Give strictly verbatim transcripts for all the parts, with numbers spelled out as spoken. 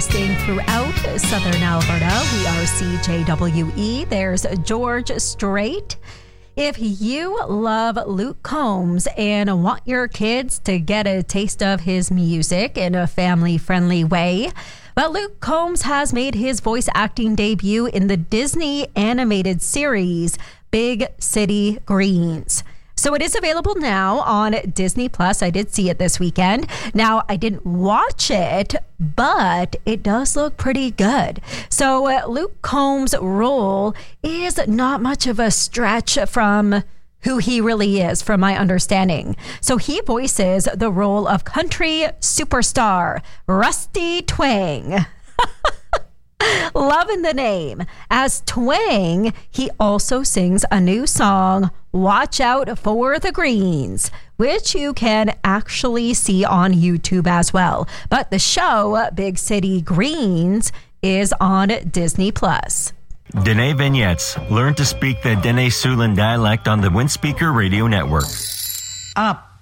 Staying throughout southern Alberta, we are C J W E. There's George Strait. If you love Luke Combs and want your kids to get a taste of his music in a family-friendly way, well, Luke Combs has made his voice acting debut in the Disney animated series Big City Greens. So it is available now on Disney Plus. I did see it this weekend. Now, I didn't watch it, but it does look pretty good. So uh, Luke Combs' role is not much of a stretch from who he really is, from my understanding. So he voices the role of country superstar Rusty Twang. Loving the name. As Twang, he also sings a new song, Watch Out for the Greens, which you can actually see on YouTube as well. But the show, Big City Greens, is on Disney Plus. Dene Vignettes. Learn to speak the Dene Siouxland dialect on the Windspeaker Radio Network. Up.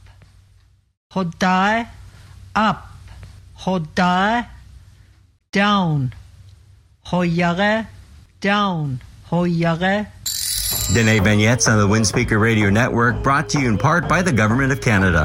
Hodai. Up. Hodai. Down. Hoyare. Down. Hoyare. Dene Vignettes on the Windspeaker Radio Network, brought to you in part by the Government of Canada.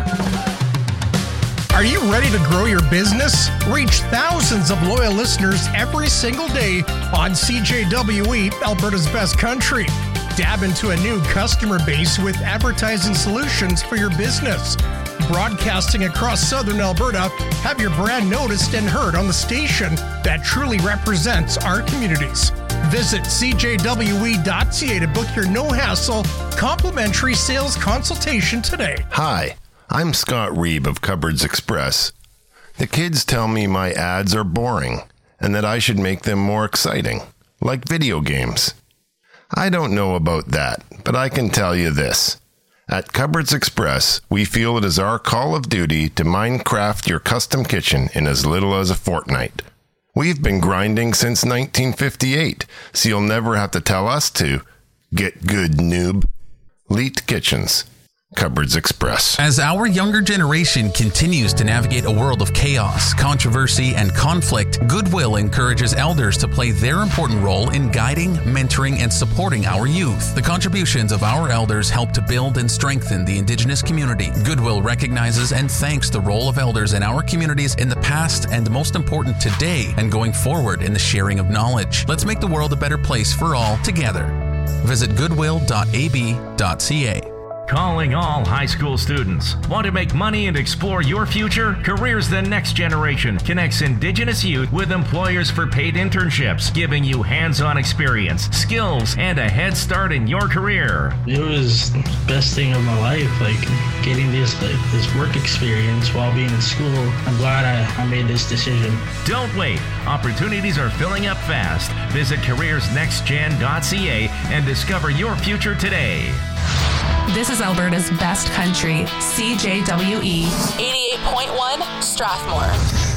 Are you ready to grow your business? Reach thousands of loyal listeners every single day on C J W E, Alberta's best country. Dab into a new customer base with advertising solutions for your business. Broadcasting across southern Alberta, have your brand noticed and heard on the station that truly represents our communities. Visit c j w e dot c a to book your no-hassle, complimentary sales consultation today. Hi, I'm Scott Reeb of Cupboards Express. The kids tell me my ads are boring and that I should make them more exciting, like video games. I don't know about that, but I can tell you this. At Cupboards Express, we feel it is our call of duty to Minecraft your custom kitchen in as little as a fortnight. We've been grinding since nineteen fifty-eight, so you'll never have to tell us to. Get good, noob. Leet Kitchens. Cupboards Express. As our younger generation continues to navigate a world of chaos, controversy, and conflict, Goodwill encourages elders to play their important role in guiding, mentoring, and supporting our youth. The contributions of our elders help to build and strengthen the Indigenous community. Goodwill recognizes and thanks the role of elders in our communities in the past and, most important, today and going forward in the sharing of knowledge. Let's make the world a better place for all together. Visit goodwill dot a b dot c a. Calling all high school students. Want to make money and explore your future? Careers the Next Generation connects Indigenous youth with employers for paid internships, giving you hands-on experience, skills, and a head start in your career. It was the best thing of my life, like getting this like, this work experience while being in school. I'm glad I, I made this decision. Don't wait. Opportunities are filling up fast. Visit careers next gen dot c a and discover your future today. This is Alberta's best country, C J W E eighty-eight point one Strathmore.